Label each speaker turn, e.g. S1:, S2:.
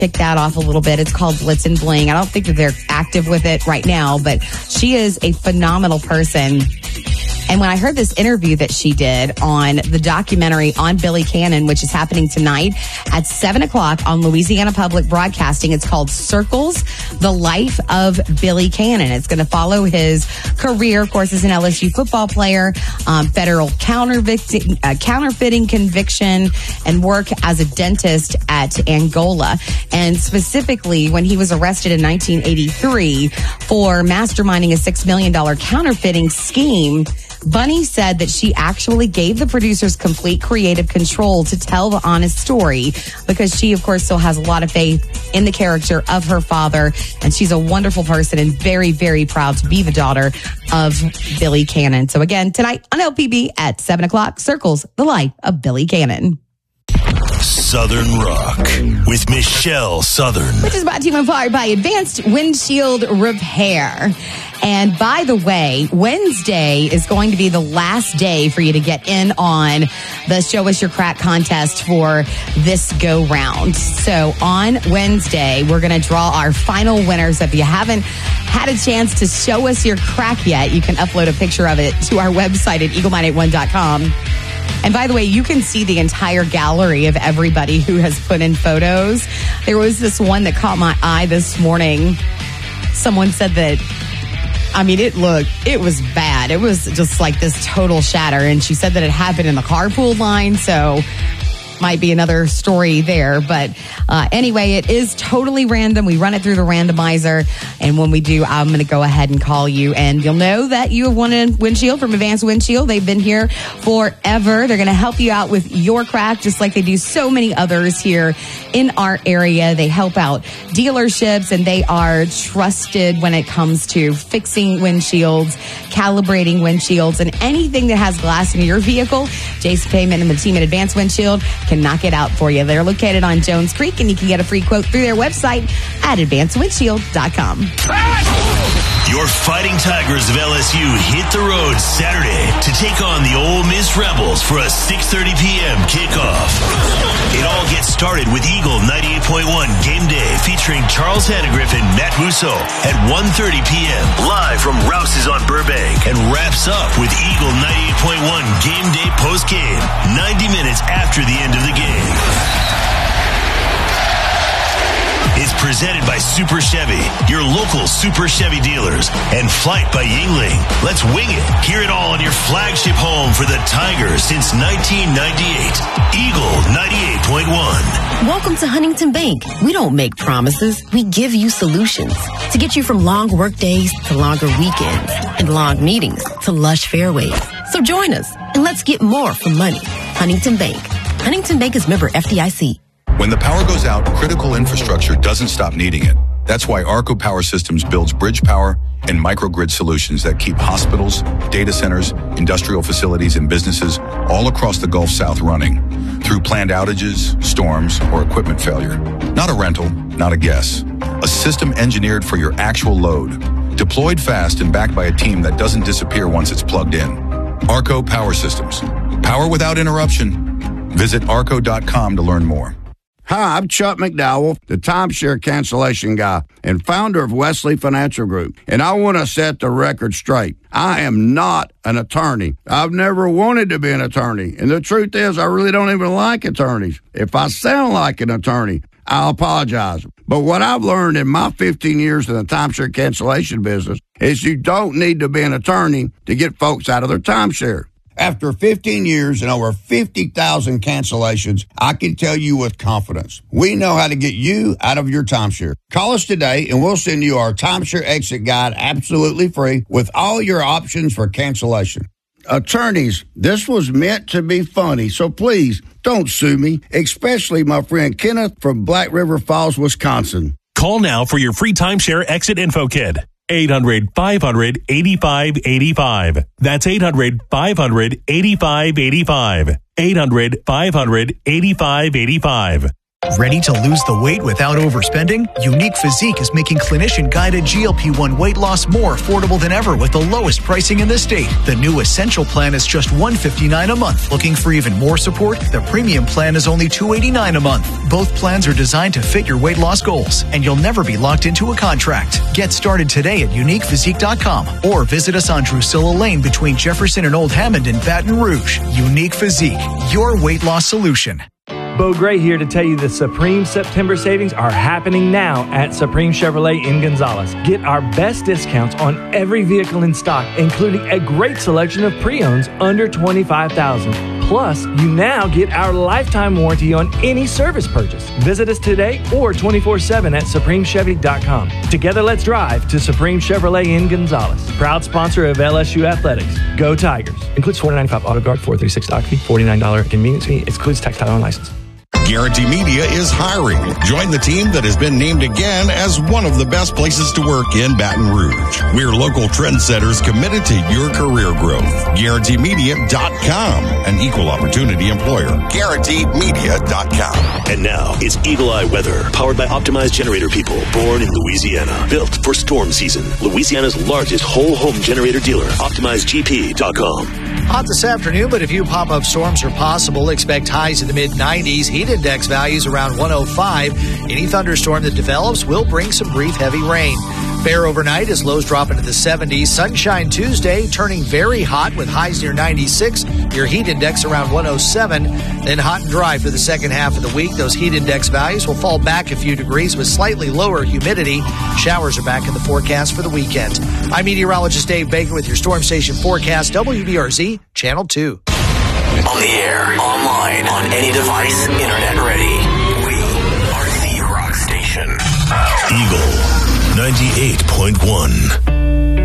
S1: kick that off a little bit. It's called Blitz and Bling. I don't think that they're active with it right now, but she is a phenomenal person. And when I heard this interview that she did on the documentary on Billy Cannon, which is happening tonight at 7 o'clock on Louisiana Public Broadcasting, it's called Circles, The Life of Billy Cannon. It's going to follow his career, of course, as an LSU football player, federal counterfeiting conviction, and work as a dentist at Angola. And specifically, when he was arrested in 1983 for masterminding a $6 million counterfeiting scheme, Bunny said that she actually gave the producers complete creative control to tell the honest story because she, of course, still has a lot of faith in the character of her father. And she's a wonderful person and very, very proud to be the daughter of Billy Cannon. So again, tonight on LPB at 7 o'clock, Circles, The Life of Billy Cannon.
S2: Southern Rock with Michelle Southern.
S1: Which is brought to you in part by Advanced Windshield Repair. And by the way, Wednesday is going to be the last day for you to get in on the Show Us Your Crack contest for this go round. So on Wednesday, we're going to draw our final winners. If you haven't had a chance to show us your crack yet, you can upload a picture of it to our website at eagle981.com. And by the way, you can see the entire gallery of everybody who has put in photos. There was this one that caught my eye this morning. Someone said that, I mean, it was bad. It was just like this total shatter. And she said that it happened in the carpool line. So might be another story there. But anyway, it is totally random. We run it through the randomizer. And when we do, I'm going to go ahead and call you. And you'll know that you have won a windshield from Advanced Windshield. They've been here forever. They're going to help you out with your crack, just like they do so many others here in our area. They help out dealerships, and they are trusted when it comes to fixing windshields, calibrating windshields, and anything that has glass in your vehicle. Jason Payman and the team at Advanced Windshield can knock it out for you. They're located on Jones Creek, and you can get a free quote through their website at advancedwindshield.com.
S2: Your Fighting Tigers of LSU hit the road Saturday to take on the Ole Miss Rebels for a 6:30 p.m. kickoff. It all gets started with Eagle 98.1 Game Day featuring Charles Hannegriff and Matt Russo at 1:30 p.m. live from Rouse's on Burbank, and wraps up with Eagle 98.1 Game Day post-game 90 minutes after the end of the game. It's presented by Super Chevy, your local Super Chevy dealers, and Flight by Yingling. Let's wing it. Hear it all on your flagship home for the Tigers since 1998. Eagle 98.1.
S3: Welcome to Huntington Bank. We don't make promises. We give you solutions to get you from long work days to longer weekends and long meetings to lush fairways. So join us and let's get more for money. Huntington Bank. Huntington Bank is member FDIC.
S4: When the power goes out, critical infrastructure doesn't stop needing it. That's why Arco Power Systems builds bridge power and microgrid solutions that keep hospitals, data centers, industrial facilities, and businesses all across the Gulf South running through planned outages, storms, or equipment failure. Not a rental, not a guess. A system engineered for your actual load, deployed fast and backed by a team that doesn't disappear once it's plugged in. Arco Power Systems. Power without interruption. Visit arco.com to learn more.
S5: Hi, I'm Chuck McDowell, the timeshare cancellation guy and founder of Wesley Financial Group. And I want to set the record straight. I am not an attorney. I've never wanted to be an attorney. And the truth is, I really don't even like attorneys. If I sound like an attorney, I'll apologize. But what I've learned in my 15 years in the timeshare cancellation business is you don't need to be an attorney to get folks out of their timeshare. After 15 years and over 50,000 cancellations, I can tell you with confidence, we know how to get you out of your timeshare. Call us today and we'll send you our timeshare exit guide absolutely free with all your options for cancellation. Attorneys, this was meant to be funny, so please don't sue me, especially my friend Kenneth from Black River Falls, Wisconsin.
S6: Call now for your free timeshare exit info kit. 800-500-8585. That's 800-500-8585. 800-500-8585.
S7: Ready to lose the weight without overspending? Unique Physique is making clinician-guided GLP-1 weight loss more affordable than ever with the lowest pricing in the state. The new Essential Plan is just $159 a month. Looking for even more support? The Premium Plan is only $289 a month. Both plans are designed to fit your weight loss goals, and you'll never be locked into a contract. Get started today at UniquePhysique.com or visit us on Drusilla Lane between Jefferson and Old Hammond in Baton Rouge. Unique Physique, your weight loss solution.
S8: Bo Gray here to tell you the Supreme September savings are happening now at Supreme Chevrolet in Gonzales. Get our best discounts on every vehicle in stock, including a great selection of pre-owns under $25,000. Plus, you now get our lifetime warranty on any service purchase. Visit us today or 24/7 at SupremeChevy.com. Together, let's drive to Supreme Chevrolet in Gonzales. Proud sponsor of LSU Athletics. Go Tigers. Includes $495 auto guard, $436 doc fee, $49 convenience fee. Excludes tax, title, and license.
S9: Guarantee Media is hiring. Join the team that has been named again as one of the best places to work in Baton Rouge. We're local trendsetters committed to your career growth. GuaranteeMedia.com, an equal opportunity employer. GuaranteeMedia.com.
S2: And now it's Eagle Eye weather, powered by Optimized Generator People, born in Louisiana, built for storm season. Louisiana's largest whole home generator dealer, OptimizedGP.com.
S10: Hot this afternoon, but a few pop-up storms are possible. Expect highs in the mid-90s. Heat index values around 105. Any thunderstorm that develops will bring some brief heavy rain. Fair overnight as lows drop into the 70s. Sunshine Tuesday, turning very hot with highs near 96. Your heat index around 107. Then hot and dry for the second half of the week. Those heat index values will fall back a few degrees with slightly lower humidity. Showers are back in the forecast for the weekend. I'm meteorologist Dave Baker with your Storm Station forecast, WBRZ, Channel 2.
S2: On the air, online, on any device, internet ready. We are the rock station. Eagle 98.1.